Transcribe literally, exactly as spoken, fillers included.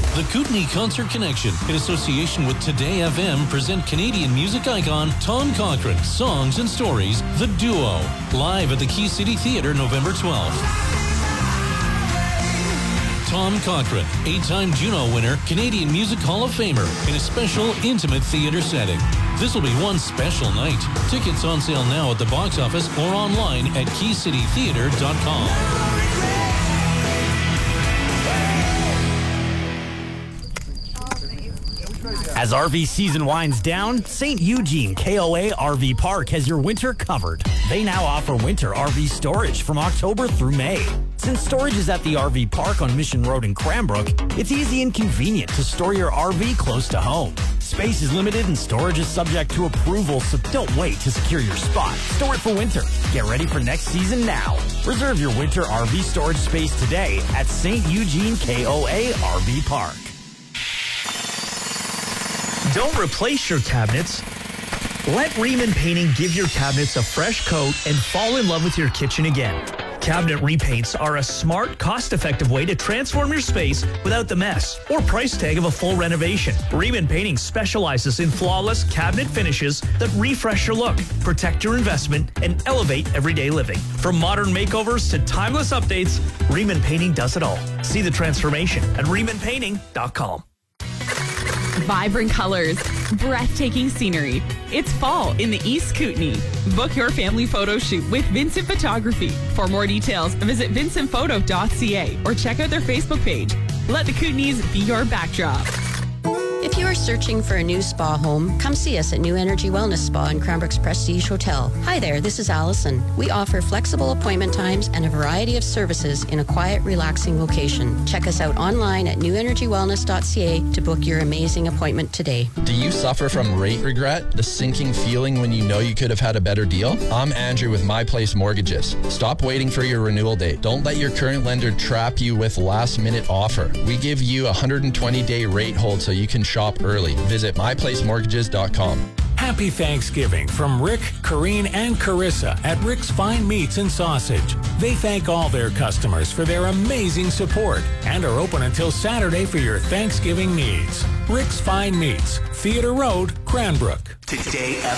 The Kootenay Concert Connection, in association with Today F M, present Canadian music icon Tom Cochrane, Songs and Stories, The Duo, live at the Key City Theatre November twelfth. Tom Cochrane, eight-time Juno winner, Canadian Music Hall of Famer, in a special, intimate theatre setting. This will be one special night. Tickets on sale now at the box office or online at key city theatre dot com. As R V season winds down, Saint Eugene K O A R V Park has your winter covered. They now offer winter R V storage from October through May. Since storage is at the R V Park on Mission Road in Cranbrook, it's easy and convenient to store your R V close to home. Space is limited and storage is subject to approval, so don't wait to secure your spot. Store it for winter. Get ready for next season now. Reserve your winter R V storage space today at Saint Eugene K O A R V Park. Don't replace your cabinets. Let Riemann Painting give your cabinets a fresh coat and fall in love with your kitchen again. Cabinet repaints are a smart, cost-effective way to transform your space without the mess or price tag of a full renovation. Riemann Painting specializes in flawless cabinet finishes that refresh your look, protect your investment, and elevate everyday living. From modern makeovers to timeless updates, Riemann Painting does it all. See the transformation at riemann painting dot com. Vibrant colors, breathtaking scenery. It's fall in the East Kootenay. Book your family photo shoot with Vincent Photography. For more details, visit vincent photo dot c a or check out their Facebook page. Let the Kootenays be your backdrop. If you are searching for a new spa home, come see us at New Energy Wellness Spa in Cranbrook's Prestige Hotel. Hi there, this is Allison. We offer flexible appointment times and a variety of services in a quiet, relaxing location. Check us out online at new energy wellness dot c a to book your amazing appointment today. Do you suffer from rate regret? The sinking feeling when you know you could have had a better deal? I'm Andrew with My Place Mortgages. Stop waiting for your renewal date. Don't let your current lender trap you with last-minute offer. We give you a one hundred twenty day rate hold so you can shop early. Visit my place mortgages dot com. Happy Thanksgiving from Rick, Corrine, and Carissa at Rick's Fine Meats and Sausage. They thank all their customers for their amazing support and are open until Saturday for your Thanksgiving needs. Rick's Fine Meats, Theatre Road, Cranbrook. Today